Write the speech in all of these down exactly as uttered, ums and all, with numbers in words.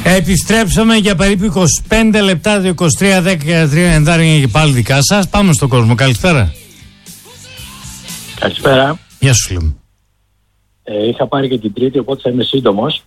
Επιστρέψαμε για περίπου είκοσι πέντε λεπτά, είκοσι τρία δέκα και τρία ενδάρια και πάλι δικά σας. Πάμε στον κόσμο. Καλησπέρα. Καλησπέρα. Γεια σου, φίλε μου. Ε, είχα πάρει και την Τρίτη, οπότε θα είμαι σύντομος.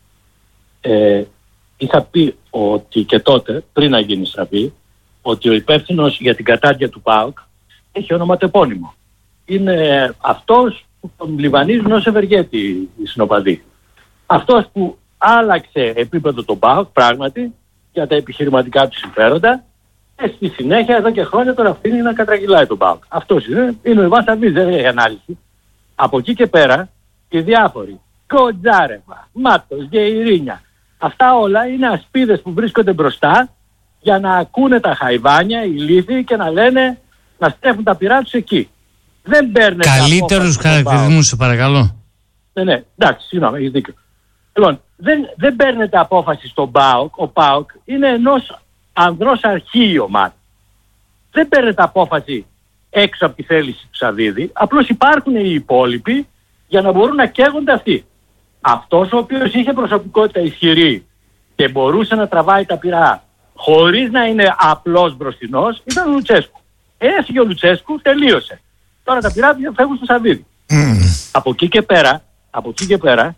Ε, είχα πει ότι και τότε, πριν να γίνει στραβή, ότι ο υπεύθυνος για την κατάρτια του ΠΑΟΚ έχει ονοματεπώνυμο. Είναι αυτός που τον λιβανίζουν ως ευεργέτη οι συνοπαδοί. Αυτός που άλλαξε επίπεδο τον ΠΑΟΚ πράγματι για τα επιχειρηματικά του συμφέροντα και στη συνέχεια εδώ και χρόνια τώρα αφήνει να κατραγγυλάει τον ΠΑΟΚ. Αυτός είναι, είναι ο Ιβάν Σαββίδης, δεν έχει ανάλυση. Από εκεί και πέρα οι διάφοροι Κοντζάρεβα, Μάτος, Γεϊρίνια, αυτά όλα είναι ασπίδες που βρίσκονται μπροστά για να ακούνε τα χαϊβάνια, οι λύθοι και να λένε, να στρέφουν τα πυρά τους εκεί. Δεν παίρνετε. Καλύτερους χαρακτηρισμούς, σε παρακαλώ. Ναι, ναι, εντάξει, συγγνώμη, έχεις δίκιο. Λοιπόν, δεν, δεν παίρνετε απόφαση στον ΠΑΟΚ. Ο ΠΑΟΚ είναι ενός ανδρός αρχή η ομάδα. Δεν παίρνετε απόφαση έξω από τη θέληση του Σαββίδη. Απλώς υπάρχουν οι υπόλοιποι για να μπορούν να καίγονται αυτοί. Αυτός ο οποίος είχε προσωπικότητα ισχυρή και μπορούσε να τραβάει τα πυρά χωρίς να είναι απλός μπροστινός ήταν ο Λουτσέσκου. Έφυγε ο Λουτσέσκου, τελείωσε. Τώρα τα πυρά φεύγουν στο Σαββίδη. Mm. Από εκεί και πέρα, από εκεί και πέρα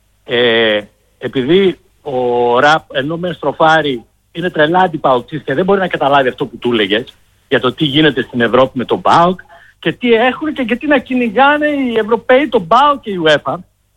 ε, επειδή ο Ραπ ενώ με στροφάρει είναι τρελά αντιπαοκτής και δεν μπορεί να καταλάβει αυτό που του έλεγες για το τι γίνεται στην Ευρώπη με τον ΠΑΟΚ και τι έχουν και, και τι να κυνηγάνε οι Ευρωπαίοι, τον ΠΑΟΚ και η UEFA,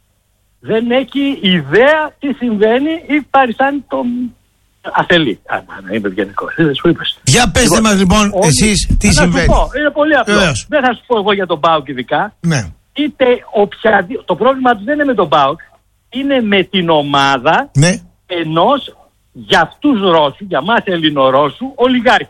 δεν έχει ιδέα τι συμβαίνει ή παριστάνει τον αθελή. Α, να είμαι ευγενικό. Για πέστε λοιπόν, μας λοιπόν όλοι, εσείς τι συμβαίνει. Πω, είναι πολύ απλό. Βεβαίως. Δεν θα σου πω εγώ για τον ΠΑΟΚ ειδικά. Ναι. Είτε οποιαδήποτε. Το πρόβλημα του δεν είναι με τον ΠΑΟΚ, είναι με την ομάδα ναι. ενός για αυτούς Ρώσου, για μας Ελληνορώσου, ολιγάρχη.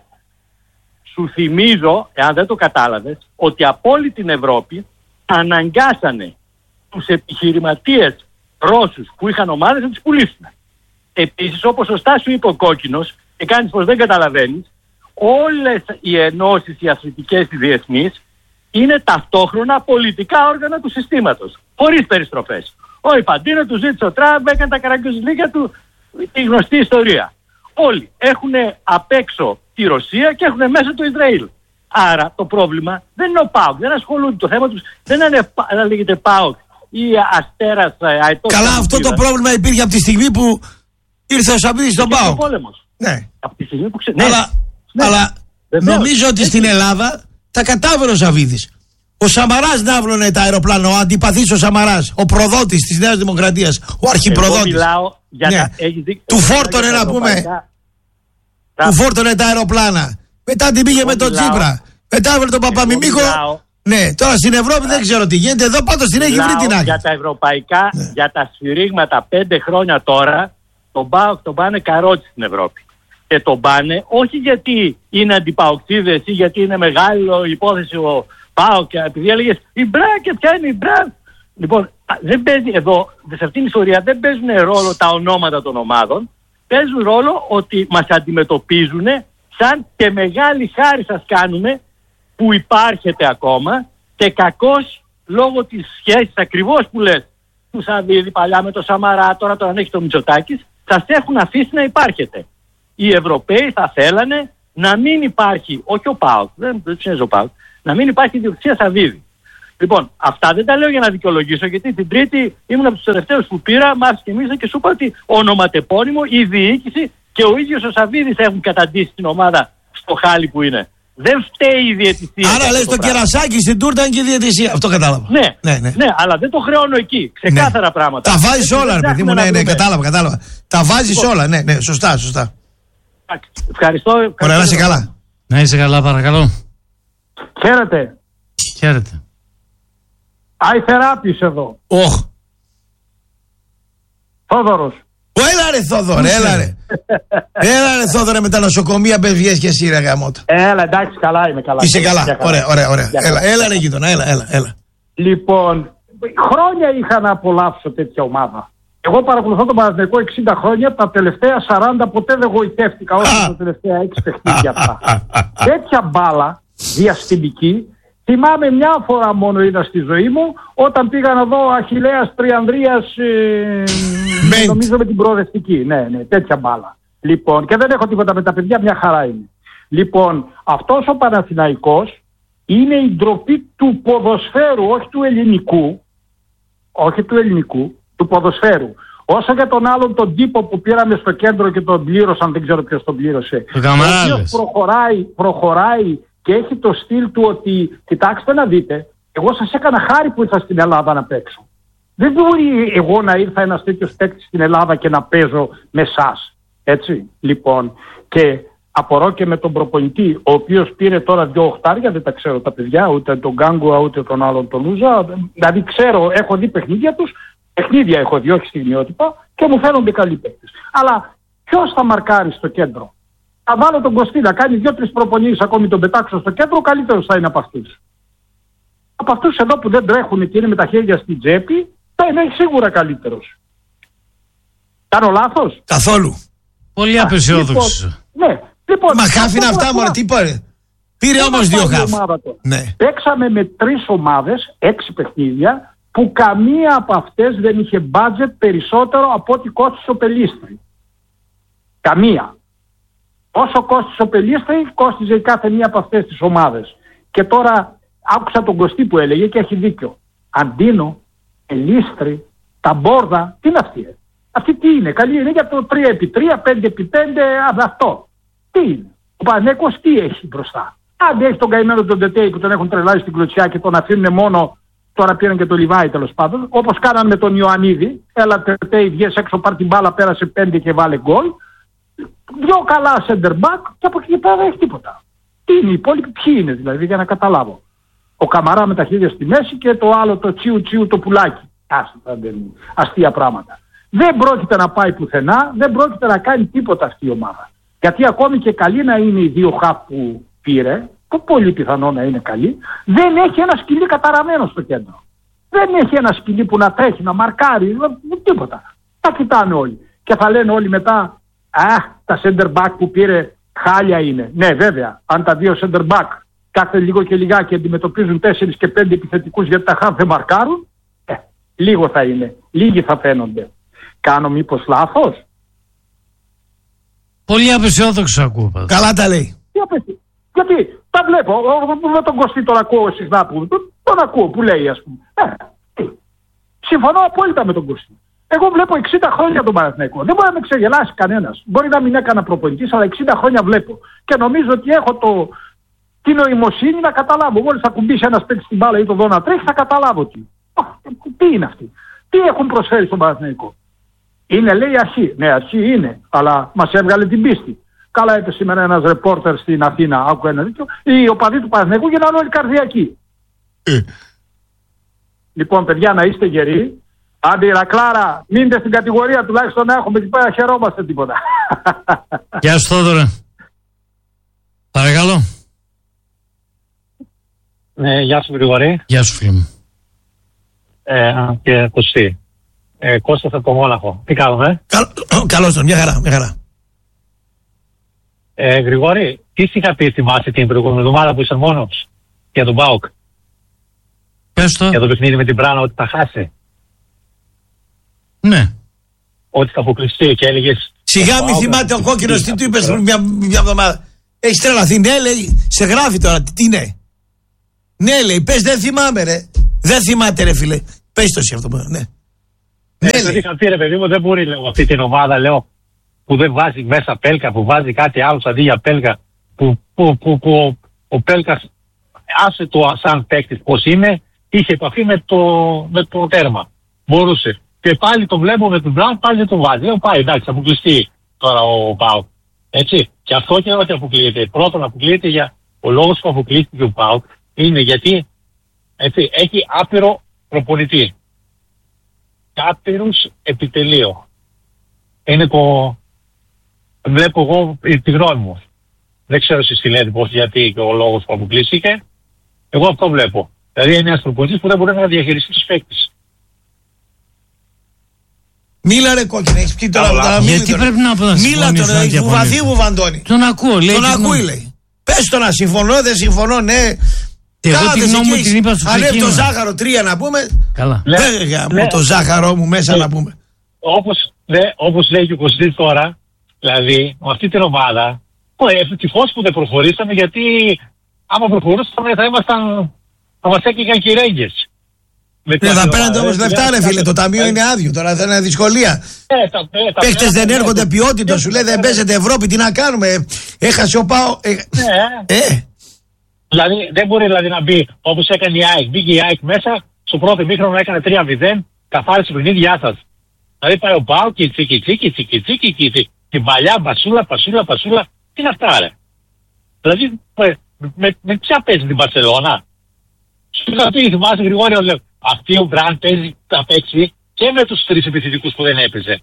Σου θυμίζω, εάν δεν το κατάλαβες, ότι από όλη την Ευρώπη αναγκάσανε τους επιχειρηματίες Ρώσους που είχαν ομάδες να τις πουλήσουν. Επίσης, όπως σωστά σου είπε ο Κόκκινος, και κάνεις πως δεν καταλαβαίνεις, όλες οι ενώσεις, οι αθλητικές, οι διεθνείς, είναι ταυτόχρονα πολιτικά όργανα του συστήματος, χωρίς περιστροφές. Ο Ιφαντίνο του ζήτησε ο Τραμπ, έκανε τα καραγκιόζηλίκια του, τη γνωστή ιστορία. Όλοι έχουν απ' έξω τη Ρωσία και έχουν μέσα το Ισραήλ. Άρα το πρόβλημα δεν είναι ο ΠΑΟΚ, δεν ασχολούνται το θέμα τους, δεν είναι να λέγεται ΠΑΟΚ ή Αστέρας Αετός. Καλά, αυτό το πρόβλημα υπήρχε από τη στιγμή που ήρθε ο Σαββίδης στον ΠΑΟΚ. Ναι. Από τη στιγμή που ξε... Αλλά, ναι. αλλά ναι. νομίζω ότι στην Ελλάδα τα κατάφερε ο Σαββίδης. Ο Σαμαράς ναύλωνε τα αεροπλάνα, ο αντιπαθής ο Σαμαράς, ο προδότης της Νέας Δημοκρατίας, ο αρχιπροδότης. Για ναι. τα... δίκ... Του φόρτωνε να πούμε, τα... του φόρτωνε τα αεροπλάνα. Μετά την πήγε εγώ με τον μιλάω... Τσίπρα. Μετά έβαλε τον Παπαμιμίκο. Ναι, τώρα στην Ευρώπη δεν ξέρω τι γίνεται. Εδώ πάντως την έχει βρει την άκρη. Για τα ευρωπαϊκά, ναι. για τα σφυρίγματα πέντε χρόνια τώρα, τον ΠΑΟΚ τον πάνε καρότσι στην Ευρώπη. Και τον πάνε όχι γιατί είναι αντιπαοκτίδες ή γιατί είναι μεγάλο υπόθεση ο ΠΑΟΚ, επειδή έλεγες η μπρά και ποια είναι η μπρά. Λοιπόν, δεν παίζει εδώ, σε αυτήν την ιστορία δεν παίζουν ρόλο τα ονόματα των ομάδων. Παίζουν ρόλο ότι μας αντιμετωπίζουν σαν και μεγάλη χάρη σας κάνουμε που υπάρχετε ακόμα και κακώς λόγω της σχέσης ακριβώς που λες του Σαββίδη παλιά με το Σαμαρά, τώρα τον έχει το Μητσοτάκης, σας έχουν αφήσει να υπάρχετε. Οι Ευρωπαίοι θα θέλανε να μην υπάρχει, όχι ο ΠΑΟΚ, δεν τους ο ΠΑΟΚ, να μην υπάρχει ιδιοκτησία Σαββίδη. Λοιπόν, αυτά δεν τα λέω για να δικαιολογήσω, γιατί την Τρίτη ήμουν από τους τελευταίους που πήρα, μ' και μίλησα και σου είπα ότι ονοματεπώνυμο, η διοίκηση και ο ίδιος ο Σαββίδης έχουν καταντήσει την ομάδα στο χάλι που είναι. Δεν φταίει η διαιτησία. Άρα λες το κερασάκι στην τούρτα είναι και η διαιτησία. Αυτό κατάλαβα. Ναι, ναι, ναι. ναι, αλλά δεν το χρεώνω εκεί. Ξεκάθαρα ναι. πράγματα. Τα βάζεις όλα, ρε παιδί μου. Ναι, ναι, κατάλαβα, κατάλαβα. Τα βάζεις λοιπόν. όλα, ναι, ναι, σωστά, σωστά. Ευχαριστώ. Ωραία, να είσαι καλά. Να είσαι καλά, παρακαλώ. Χαίρετε. Χαίρετε. Αϊθεράπης εδώ. Όχ. Θόδωρος. Έλα ρε Θόδωρε, έλα ρε. Έλα ρε Θόδωρε με τα νοσοκομεία πεβιές και εσύ ρε γαμώτα. Έλα εντάξει, καλά είμαι, καλά. Είσαι καλά, καλά. ωραία, ωραία, ωραία. Έλα, έλα ρε γείτονα, έλα, έλα, έλα. Λοιπόν, χρόνια είχα να απολαύσω τέτοια ομάδα. Εγώ παρακολουθώ τον Παναθηναϊκό εξήντα χρόνια, τα τελευταία σαράντα ποτέ δεν γοητεύτηκα όσο τα τελευταία έξι παιχνίδια αυτά. Τέτοια μπάλα διαστημική Θυμάμαι μια φορά μόνο είδα στη ζωή μου, όταν πήγα να δω Αχιλλέας Τριανδρίας, ε, νομίζω με την προοδευτική. Ναι, ναι, τέτοια μπάλα. Λοιπόν, και δεν έχω τίποτα με τα παιδιά, μια χαρά είναι. Λοιπόν, αυτός ο Παναθηναϊκός είναι η ντροπή του ποδοσφαίρου, όχι του ελληνικού. Όχι του ελληνικού, του ποδοσφαίρου. Όσο για τον άλλον τον τύπο που πήραμε στο κέντρο και τον πλήρωσαν, δεν ξέρω ποιος τον πλήρωσε. Ο οποίος προχωράει, προχωράει και έχει το στυλ του ότι, κοιτάξτε να δείτε, εγώ σας έκανα χάρη που ήρθα στην Ελλάδα να παίξω. Δεν μπορεί εγώ να ήρθα ένας τέτοιος παίκτης στην Ελλάδα και να παίζω με εσάς. Έτσι, λοιπόν. Και απορώ και με τον προπονητή, ο οποίος πήρε τώρα δύο οχτάρια, δεν τα ξέρω τα παιδιά, ούτε τον Γκάγκουα ούτε τον άλλον τον Λούζα. Δηλαδή ξέρω, έχω δει παιχνίδια τους, παιχνίδια έχω δει, όχι στιγμιότυπα, και μου φαίνονται καλοί παίκτες. Αλλά ποιος θα μαρκάρει στο κέντρο? Θα βάλω τον Κωστή να κάνει δύο-τρεις προπονήσεις, ακόμη τον πετάξω στο κέντρο, ο καλύτερος θα είναι από αυτούς. Από αυτούς εδώ που δεν τρέχουν και είναι με τα χέρια στην τσέπη, θα είναι σίγουρα καλύτερος. Κάνω λάθος? Καθόλου. Πολύ απεσιόδοξο. Λοιπόν, ναι. Λοιπόν, μα χάφη είναι αυτά, μωρέ, τι πάρε. Πήρε όμως δύο χάφ. Ναι. Παίξαμε με τρεις ομάδες, έξι παιχνίδια, που καμία από αυτές δεν είχε μπάτζετ περισσότερο από ό,τι κόστησε ο Πελίστρη. Καμία. Όσο κόστησε ο Πελίστρη, κόστιζε η κάθε μία από αυτές τις ομάδες. Και τώρα άκουσα τον Κωστή που έλεγε και έχει δίκιο. Αντίνο, Πελίστρη, τα Μπόρδα, τι είναι αυτή? Αυτή τι είναι? Καλή είναι για το τρία επί τρία, πέντε επί πέντε, αυτό. Τι είναι? Ο Παναθηναϊκός τι έχει μπροστά? Αν έχει τον καημένο τον Τετέι που τον έχουν τρελάσει στην κλωτσιά και τον αφήνουν μόνο, τώρα πήραν και το Λιβάη τέλος πάντων, όπως κάναν με τον Ιωαννίδη. Έλα Τετέι, βγες έξω, πάρ' την μπάλα, πέρασε πέντε και βάλε γκολ. Δυο καλά center back και από εκεί και πέρα δεν έχει τίποτα. Τι είναι οι υπόλοιποι, ποιοι είναι δηλαδή, για να καταλάβω? Ο Καμαρά με τα χέρια στη μέση και το άλλο το τσιου τσιου το πουλάκι. Άστα, αστεία πράγματα. Δεν πρόκειται να πάει πουθενά, δεν πρόκειται να κάνει τίποτα αυτή η ομάδα. Γιατί ακόμη και καλή να είναι οι δύο χαφ που πήρε, που πολύ πιθανό να είναι καλή, δεν έχει ένα σκυλί καταραμένο στο κέντρο. Δεν έχει ένα σκυλί που να τρέχει, να μαρκάρει, τίποτα. Τα κοιτάνε όλοι. Και θα λένε όλοι μετά, α, τα center back που πήρε χάλια είναι. Ναι, βέβαια, αν τα δύο center back κάθε λίγο και λιγάκι αντιμετωπίζουν τέσσερις και πέντε επιθετικούς γιατί τα χαφ δεν μαρκάρουν, ε, λίγο θα είναι, λίγοι θα φαίνονται. Κάνω μήπως λάθος? Πολύ απεσιόδοξο ακούω. Καλά τα λέει. Τι απεσί... Γιατί τα βλέπω, με τον Κωστή τον ακούω συχνά που τον, τον ακούω που λέει ας πούμε. Ε, συμφωνώ απόλυτα με τον Κωστή. Εγώ βλέπω εξήντα χρόνια τον Παναθηναϊκό. Δεν μπορεί να με ξεγελάσει κανένας. Μπορεί να μην έκανα προπονητής, αλλά εξήντα χρόνια βλέπω. Και νομίζω ότι έχω το, την νοημοσύνη να καταλάβω. Μόλις θα κουμπίσει ένας παίκτης στην μπάλα ή το δω να τρέχει, θα καταλάβω τι. Τι είναι αυτή? Τι έχουν προσφέρει στον Παναθηναϊκό? Είναι λέει αρχή. Ναι, αρχή είναι, αλλά μας έβγαλε την πίστη. Καλά είπε σήμερα ένας ρεπόρτερ στην Αθήνα, άκου ένα δίκιο. Οι οπαδοί του Παναθηναϊκού γίνανε όλοι καρδιακοί. Ε. Λοιπόν, παιδιά, να είστε γεροί. Άντε, Ηρακλάρα, μείνετε στην κατηγορία τουλάχιστον να έχουμε εκεί πέρα, χαιρόμαστε τίποτα. Γεια σου, Θόδωρα. Παρακαλώ. Ε, γεια σου, Γρηγορή. Γεια σου, φίλε μου. Ε, και Κωστή. Ε, Κώστας από το Μόναχο. Τι κάνουμε? Καλ, καλώς τον, μια χαρά, μια χαρά. Ε, Γρηγόρη, τι είχα πει, θυμάσαι την προηγούμενη εβδομάδα που ήσαν μόνος για τον ΠΑΟΚ? Πες το. Για το παιχνίδι με την Πράνα, ότι θα χάσει. Ναι. Ότι θα αποκλειστεί και έλεγες... Σιγά μη θυμάται ο κόκκινος, τι του είπες μια, μια εβδομάδα? Έχεις τρελαθεί? Ναι, λέει, σε γράφει τώρα, τι είναι? Ναι, λέει, πες δεν θυμάμαι ρε. Δεν θυμάται ρε φίλε. Πες το εσύ αυτό, ναι. Ναι, ναι, λέει. Είχα πει ρε παιδί μου, δεν μπορεί λέω, αυτή την ομάδα, λέω, που δεν βάζει μέσα Πέλκα, που βάζει κάτι άλλο αντί για Πέλκα, που, που, που, που ο Πέλκας, άσε το σαν παίκτης πως είναι, είχε επαφή με το, με το τέρμα. Μπορούσε. Και πάλι το βλέπω με τον Μπράουν, πάλι δεν το βάζει. Λέω πάει, εντάξει, αποκλειστεί τώρα ο ΠΑΟΚ. Έτσι. Και αυτό και ότι αποκλείεται. Πρώτον, αποκλείεται για ο λόγος που αποκλείστηκε ο ΠΑΟΚ είναι γιατί έτσι, έχει άπειρο προπονητή. Άπειρους επιτελείο. Είναι το. Βλέπω εγώ τη γνώμη μου. Δεν ξέρω εσείς τι λέτε πώς, γιατί και ο λόγος που αποκλείστηκε. Εγώ αυτό βλέπω. Δηλαδή είναι ένας προπονητής που δεν μπορεί να διαχειριστεί τους παίκτες. Μίλα ρε κόκκινε, έχεις πει τώρα από γιατί τώρα. Πρέπει να αποδείξεις. Μίλα τώρα, έχεις βουβαθεί βουβαντώνει. Τον ακούω, λέει. Τον ακούει, λέει. Πες το να συμφωνώ, δεν συμφωνώ, ναι. Και εγώ τη γνώμη μου την είπα στο ξεκίνημα. Ανέβει το ζάχαρο τρία να πούμε. Καλά. Βέβαια, ναι. Το ζάχαρο μου μέσα ναι. να πούμε. Όπως, ναι, όπως λέει και ο Κωστής τώρα, δηλαδή, με αυτή την ομάδα, ευτυχώς που δεν προχωρήσαμε, γιατί άμα προχωρούσαμε θα ήμασταν, θα μας έκαιγαν και οι Ρέγγες. Ναι, θα παίρνετε όμως λεφτά, ρε φίλε. Το ταμείο είναι άδειο. Τώρα θα είναι δυσκολία. Παίχτες δεν έρχονται ποιότητα. Σου λέει δεν παίζετε Ευρώπη. Τι να κάνουμε. Έχασε ο Πάο. Ε. Δηλαδή δεν μπορεί δηλαδή να μπει όπως έκανε η ΑΕΚ. Μπήκε η ΑΕΚ μέσα. Στο πρώτο ημίχρονο έκανε τρία μηδέν. Καθάρισε παιχνίδι. Γεια σας. Δηλαδή πάει ο Πάο και τσίκι τσίκι τσίκι τσίκι. Την παλιά πασούλα πασούλα πασούλα. Τι είναι αυτά, ρε. Δηλαδή με ποια παίζει την Μπαρσελόνα. Σου είχα πει, θυμάσαι Γρηγόριο, λέω. Αυτή ο Μπραν παίζει, θα παίξει και με τους τρεις επιθετικούς που δεν έπαιζε.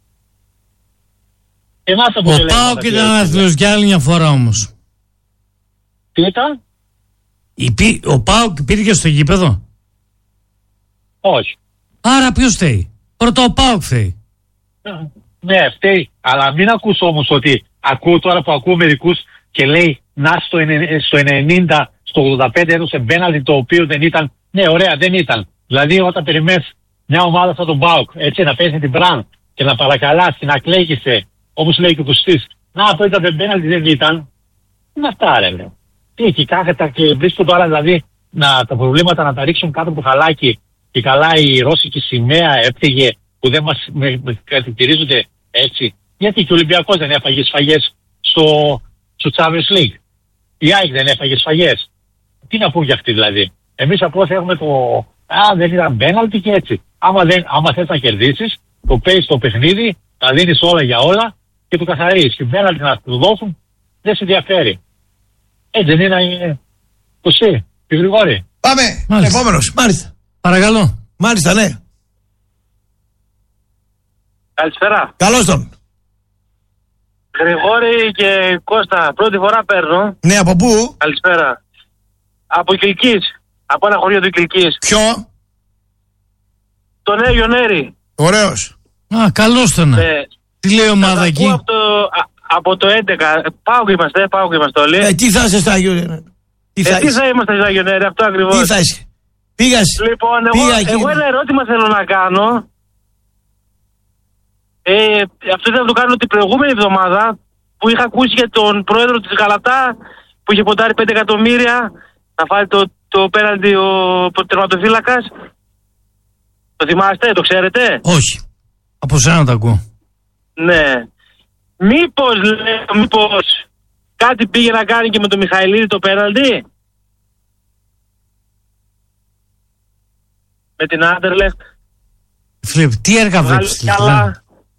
Ο Πάοκ ήταν άθλιος για άλλη μια φορά όμως. Τι ήταν? Υπή, ο Πάοκ υπήρχε στο γήπεδο. Όχι. Άρα ποιος φταίει? Πρώτα ο Πάοκ φταίει. Ναι, φταίει. Αλλά μην ακούς όμως ότι ακούω τώρα που ακούω μερικούς και λέει να στο, στο ενενήντα, στο ογδόντα πέντε έδωσε πέναλτι το οποίο δεν ήταν. Ναι, ωραία, δεν ήταν. Δηλαδή, όταν περιμένεις μια ομάδα σαν τον ΠΑΟΚ, έτσι να παίζει την Μπραν και να παρακαλάς και να κλαίγεσαι, όπως λέει και ο Κωστής, να αυτό ήταν δεν πέναλτι, δεν ήταν. Είναι αυτά, ρε, λέω. Τι εκεί κάθετα και βρίσκω τώρα, δηλαδή, να, τα προβλήματα να τα ρίξουν κάτω από το χαλάκι και καλά η ρώσικη σημαία έφυγε που δεν μας χαρακτηρίζονται έτσι. Γιατί και ο Ολυμπιακός δεν έφαγε σφαγές στο, στο Champions League. Η ΑΕΚ δεν έφαγε σφαγές. Τι να πούν για αυτοί δηλαδή. Εμείς απλώς έχουμε το «Α, δεν ήταν πέναλτι» και έτσι. Άμα, δεν, άμα θες να κερδίσεις, το παίζεις το παιχνίδι, τα δίνεις όλα για όλα και το καθαρίζεις. Και πέναλτι να του δώσουν, δεν σε ενδιαφέρει. Έτσι δεν είναι, Κωστή, και Γρηγόρη. Πάμε, μάλιστα. Επόμενος, μάλιστα. Παρακαλώ. Μάλιστα, ναι. Καλησπέρα. Καλώς τον. Γρηγόρη και Κώστα, πρώτη φορά παίρνω. Ναι, από πού? Καλησπέρα. Από Κιλκής. Από ένα χωριό του Κιλκής. Ποιο? Το Νέο Γιονέρι. Ωραίος. Α, καλώς τον. Ε, τι λέει η ομάδα εκεί? Από το, α, από το έντεκα. Πάω και είμαστε, πάω και είμαστε όλοι. Ε, τι θα είσαι στα Γιονέρι? Τι θα, ε, τι θα είμαστε στα Γιονέρι, αυτό ακριβώς. Τι θα είσαι? Πήγας. Λοιπόν, εγώ, πήγα εγώ ένα ερώτημα θέλω να κάνω. Ε, αυτό ήθελα να το κάνω την προηγούμενη εβδομάδα που είχα ακούσει για τον πρόεδρο της Γαλατά που είχε ποντάρει πέντε εκατομμύρια να φάει το, το πέναντι ο, ο τερματοφύλακας. Το θυμάστε, το ξέρετε? Όχι. Από σένα το ακούω. Ναι. Μήπως, λέω, μήπως κάτι πήγε να κάνει και με τον Μιχαηλίδη το πέναντι? Με την Άντερλεχτ. Φίλε, τι έργα βλέπεις? Καλά.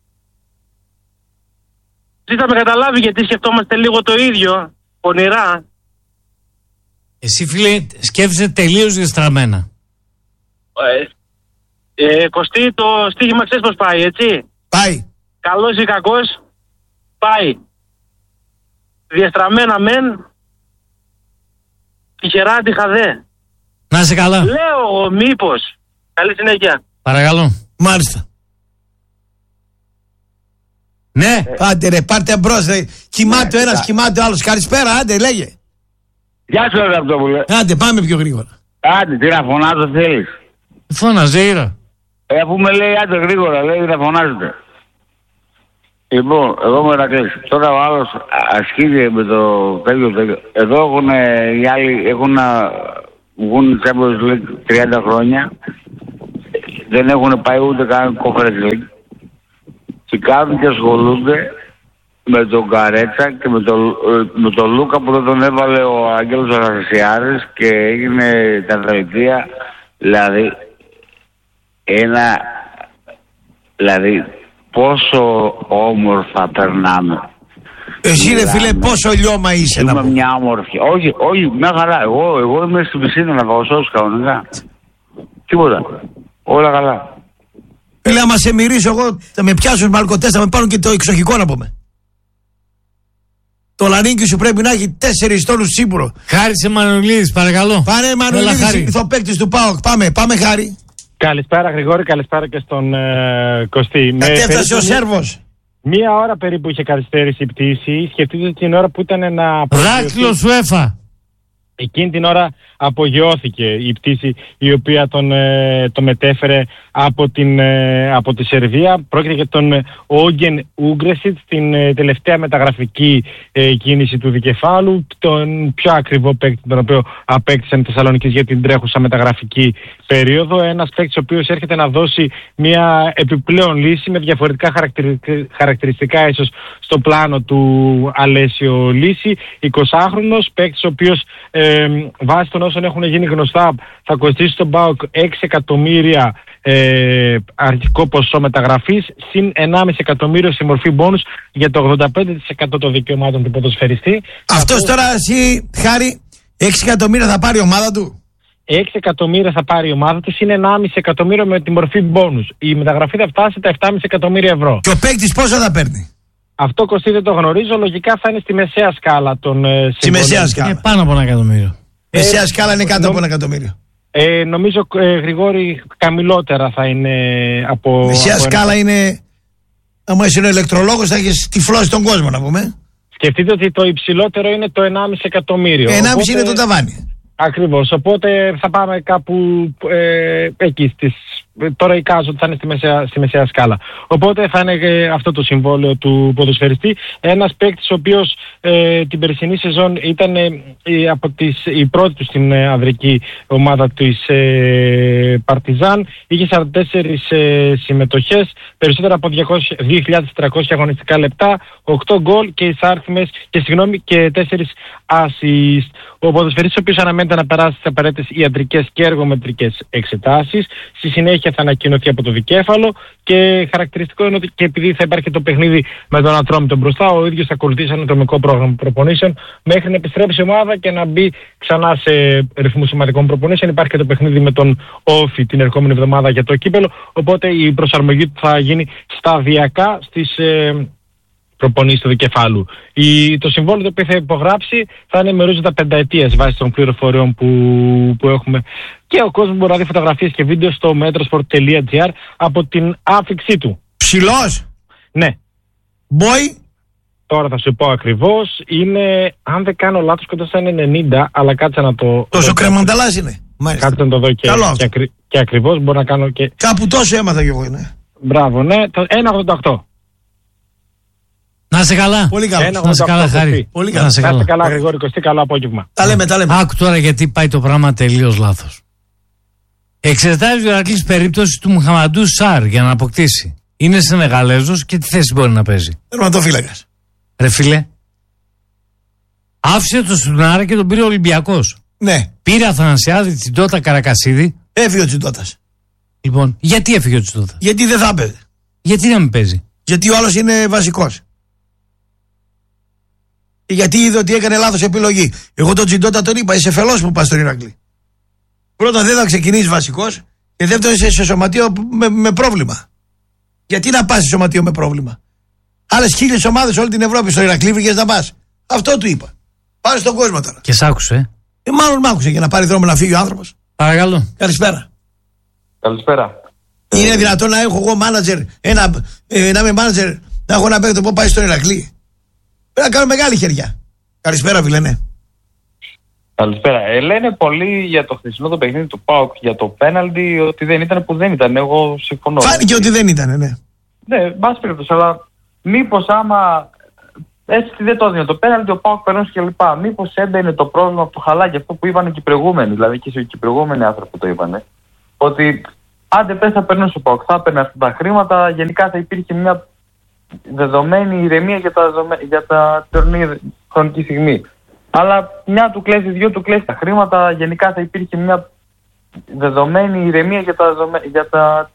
Τι θα με καταλάβει γιατί σκεφτόμαστε λίγο το ίδιο, πονηρά. Εσύ φίλε σκέφτεσαι τελείως διαστραμμένα. Ε, ε, Κωστή, το στοίχημα ξέρεις πως πάει, έτσι? Πάει. Καλός ή κακός, πάει. Διαστραμμένα μεν, τυχερά τυχα δε. Να είσαι καλά. Λέω μήπως. Καλή συνέχεια. Παρακαλώ. Μάλιστα. Ναι, ε. Άντε ρε, πάρτε μπρος ρε. Κοιμάται ο ένας, κοιμάται ο άλλος. Καλησπέρα, άντε, λέγε. Γεια σου, ρε Ραπτόπουλε. Άντε, πάμε πιο γρήγορα. Άντε, τι να φωνάζω θέλεις? Φώναζε, ήρα. Ε, αφού με λέει άντε γρήγορα, λέει να φωνάζετε. Λοιπόν, εγώ με Ρακλής. Τώρα ο άλλος ασκείται με το τέτοιο τέτοιο. Εδώ έχουν οι άλλοι, έχουν να βγουν Champions League τριάντα χρόνια. Δεν έχουν πάει ούτε καν Conference League. Και κάνουν και ασχολούνται με τον Καρέτσα και με τον με το Λούκα που δεν τον έβαλε ο Αγγέλος Αναστασιάδης και έγινε τα δελτία. Δηλαδή, ένα, δηλαδή, πόσο όμορφα περνάμε. Εσύ ρε φίλε πόσο λιώμα είσαι? Είμαι να μια όμορφη. Όχι, όχι, μια χαρά. Εγώ, εγώ είμαι στην πισίνα να πάω σώσεις κανονικά. Τίποτα. Όλα καλά. Φίλε, άμα σε μυρίσω εγώ, θα με πιάσουν μαλκοτές, θα με πάρουν και το εξοχικό να πούμε. Το λαρίνκι σου πρέπει να έχει τέσσερις τόνους τσίπουρο. Χάρη Μανουλίδης, παρακαλώ. Πάρε Μανουλίδης, ηθοπαίκτης του ΠΑΟΚ. Πάμε, πάμε Χάρη. Καλησπέρα Γρηγόρη, καλησπέρα και στον ε, Κωστή. Κατέφτασε ο Σέρβος. Μία ώρα περίπου είχε καθυστέρηση η πτήση. Σκεφτείτε την ώρα που ήταν να... Δάκτυλο σου έφα. Εκείνη την ώρα απογειώθηκε η πτήση η οποία τον ε, το μετέφερε από, την, ε, από τη Σερβία. Πρόκειται για τον Όγγεν Ούγκρεσιτ, την ε, τελευταία μεταγραφική ε, κίνηση του δικεφάλου, τον πιο ακριβό παίκτη τον οποίο απέκτησαν οι Θεσσαλονικείς για την τρέχουσα μεταγραφική περίοδο. Ένας παίκτης ο οποίος έρχεται να δώσει μια επιπλέον λύση με διαφορετικά χαρακτηριστικά ίσως στο πλάνο του Αλέσιο Λύση. εικοσάχρονος παίκτης ο οποίος ε, βάσει των όσων έχουν γίνει γνωστά θα κοστίσει στον ΠΑΟΚ έξι εκατομμύρια ε, αρχικό ποσό μεταγραφής συν ενάμιση εκατομμύριο στη μορφή μπόνους για το ογδόντα πέντε τοις εκατό των δικαιωμάτων του ποδοσφαιριστή. Αυτός Αυτό... τώρα εσύ, Χάρη, έξι εκατομμύρια θα πάρει η ομάδα του. έξι εκατομμύρια θα πάρει η ομάδα του, είναι ενάμιση εκατομμύριο με τη μορφή μπόνους. Η μεταγραφή θα φτάσει τα επτά κόμμα πέντε εκατομμύρια ευρώ. Και ο παίκτης πόσο θα παίρνει? Αυτό κοστί δεν το γνωρίζω, λογικά θα είναι στη μεσαία σκάλα των ε, Στη μεσαία σκάλα. Ε, πάνω από ένα εκατομμύριο. Ε, μεσαία σκάλα είναι κάτω νο... από ένα εκατομμύριο. Ε, νομίζω, ε, Γρηγόρη, καμηλότερα θα είναι από... Μεσαία από σκάλα ένα... είναι... Αν είσαι ο ηλεκτρολόγος θα έχεις τυφλώσει τον κόσμο, να πούμε. Σκεφτείτε ότι το υψηλότερο είναι το ενάμιση εκατομμύριο. ενάμιση είναι το ταβάνι. Ακριβώς, οπότε θα πάμε κάπου ε, εκεί στις, τώρα εικάζω ότι θα είναι στη μεσαία, στη μεσαία σκάλα. Οπότε θα είναι ε, αυτό το συμβόλαιο του ποδοσφαιριστή. Ένας παίκτης ο οποίος ε, την περσινή σεζόν ήταν ε, από τις, η πρώτη του στην ε, ανδρική ομάδα της ε, Παρτιζάν. Είχε σαράντα τέσσερις ε, συμμετοχές, περισσότερα από δύο χιλιάδες τετρακόσια αγωνιστικά λεπτά, οκτώ γκολ και εισάρθμες και, συγγνώμη, και τέσσερις assist. Ο ποδοσφαιριστής ο οποίος αναμένεται να περάσει τις απαραίτητες ιατρικές και εργομετρικές εξετάσεις. Στη συνέχεια θα ανακοινωθεί από το δικέφαλο και χαρακτηριστικό είναι ότι και επειδή θα υπάρχει το παιχνίδι με τον Ατρόμητο μπροστά, ο ίδιος θα ακολουθήσει ένα ατομικό πρόγραμμα προπονήσεων μέχρι να επιστρέψει η ομάδα και να μπει ξανά σε ρυθμούς σημαντικών προπονήσεων. Υπάρχει και το παιχνίδι με τον Όφη την ερχόμενη εβδομάδα για το κύπελο. Οπότε η προσαρμογή του θα γίνει σταδιακά στις ε, προπονήσεις του δικεφάλου. Η, το συμβόλαιο το οποίο θα υπογράψει θα είναι με ορίζοντα πενταετίας βάσει των πληροφοριών που, που έχουμε. Και ο κόσμος μπορεί να δει φωτογραφίες και βίντεο στο metrosport τελεία gr από την άφηξή του. Ψηλός! Ναι. Boy! Τώρα θα σου πω ακριβώς. Είναι, αν δεν κάνω λάθος, κοντά στα ενενήντα, αλλά κάτσε να το... Τόσο κρεμανταλάς είναι. Μάλιστα. Κάτσε να το δω και, και, ακρι, και ακριβώς. Μπορεί να κάνω και... Κάπου τόσο έμαθα κι εγώ, ναι. Μπράβο, ναι. Το ένα ογδόντα οκτώ. Να είσαι καλά. Πολύ καλά. Να είσαι καλά, Χάρη. Πολύ καλά. Να είσαι καλά, καλά Γρηγόρη Κωστή, καλό απόγευμα. Τα λέμε, τα λέμε. Άκου τώρα γιατί πάει το πράγμα τελείως λάθος. Εξετάζει ο Ηρακλής περίπτωση του Μουχαμαντού Σάρ για να αποκτήσει. Είναι Σενεγαλέζος και τι θέση μπορεί να παίζει? Τερματοφύλακας. Ρε φίλε, άφησε το Στουνάρα και τον πήρε ο Ολυμπιακός. Ναι. Πήρε Αθανασιάδη, Τσιντότα, Καρακασίδη. Έφυγε ο Τσιντότας. Λοιπόν, γιατί έφυγε ο Τσιντότα? Γιατί δεν θα έπαιζε. Γιατί να μην παίζει? Γιατί ο άλλος είναι βασικός. Και γιατί είδε ότι έκανε λάθος επιλογή. Εγώ τον Τσιντότα τον είπα, είσαι φελός που πας στον Ηρακλή. Πρώτα δεν θα ξεκινήσει βασικός και δεύτερον είσαι σε σωματείο με, με πρόβλημα. Γιατί να πας σε σωματείο με πρόβλημα? Άλλες χίλιες ομάδες όλη την Ευρώπη στο Ηρακλή βρήκες να πας. Αυτό του είπα. Πάρε στον κόσμο τώρα. Και σ' άκουσε. Ε, μάλλον μ' άκουσε για να πάρει δρόμο να φύγει ο άνθρωπος. Παρακαλώ. Καλησπέρα. Καλησπέρα. Είναι δυνατόν να έχω εγώ μάνατζερ, ένα, ε, να είμαι μάνατζερ, να έχω ένα παίκτο που πάει στον Ηρακλή? Πρέπει να κάνω μεγάλη χεριά. Καλησπέρα, Βιλενέ. Καλησπέρα. Ε, λένε πολλοί για το χθεσινό το παιχνίδι του ΠΑΟΚ, για το πέναλτι, ότι δεν ήταν που δεν ήταν. Εγώ συμφωνώ. Φάνηκε ότι δεν ήταν, ναι. Ναι, μπας περιπτώσει, αλλά μήπως άμα έτσι δεν το έδινε το πέναλτι, ο ΠΑΟΚ περνούσε και λοιπά. Μήπως έμπαινε το πρόβλημα που χαλάκι, αυτό που είπαν και οι προηγούμενοι, δηλαδή και οι προηγούμενοι άνθρωποι που το είπαν. Ότι άντε πες θα περνούσε ο ΠΑΟΚ, θα έπαιρνε αυτά τα χρήματα, γενικά θα υπήρχε μια δεδομένη ηρεμία για τα, για τα τωρινή χρονική στιγμή. Αλλά μια του κλέσει, δυο του κλέσει τα χρήματα, γενικά θα υπήρχε μια δεδομένη ηρεμία για τα, για τα